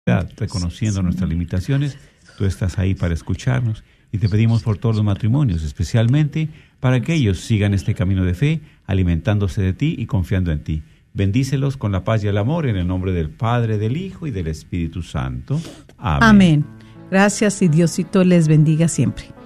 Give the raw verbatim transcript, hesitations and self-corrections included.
reconociendo nuestras limitaciones, tú estás ahí para escucharnos y te pedimos por todos los matrimonios, especialmente para que ellos sigan este camino de fe, alimentándose de ti y confiando en ti. Bendícelos con la paz y el amor en el nombre del Padre, del Hijo y del Espíritu Santo. Amén. Amén. Gracias y Diosito les bendiga siempre.